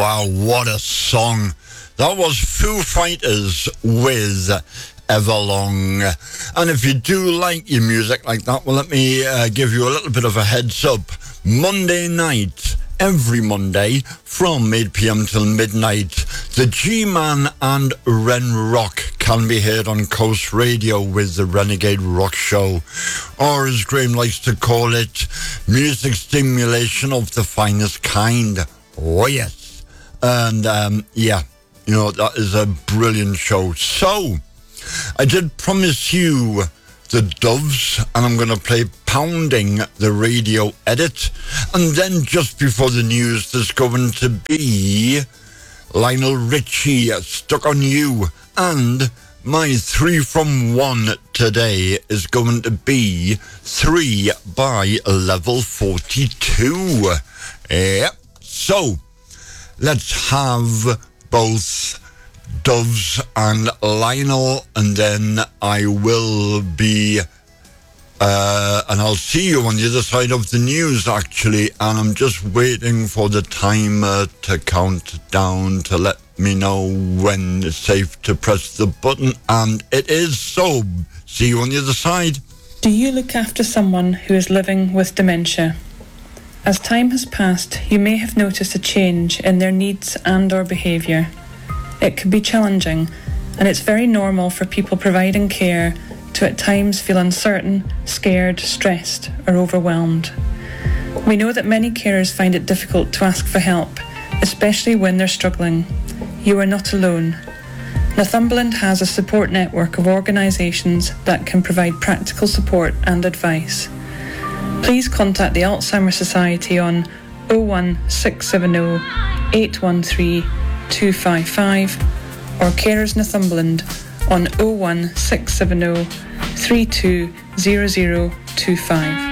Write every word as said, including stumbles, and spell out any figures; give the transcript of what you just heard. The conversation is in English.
Wow, what a song. That was Foo Fighters with Everlong. And if you do like your music like that, well, let me uh, give you a little bit of a heads up. Monday night, every Monday, from eight p.m. till midnight, the G-Man and Ren Rock can be heard on Coast Radio with the Renegade Rock Show, or as Graham likes to call it, music stimulation of the finest kind. Oh, yes. And, um, yeah, you know, that is a brilliant show. So, I did promise you the Doves, and I'm going to play Pounding the Radio edit. And then just before the news, there's going to be Lionel Richie, Stuck on You. And my three from one today is going to be three by Level forty-two. Yep. So, let's have both Doves and Lionel, and then I will be, uh, and I'll see you on the other side of the news, actually, and I'm just waiting for the timer to count down to let me know when it's safe to press the button, and it is. So, see you on the other side. Do you look after someone who is living with dementia? As time has passed, you may have noticed a change in their needs and or behaviour. It can be challenging, and it's very normal for people providing care to at times feel uncertain, scared, stressed, or overwhelmed. We know that many carers find it difficult to ask for help, especially when they're struggling. You are not alone. Northumberland has a support network of organisations that can provide practical support and advice. Please contact the Alzheimer's Society on oh one six seven oh, eight one three, two five five or Carers Northumberland on oh one six seven oh, three two zero zero two five.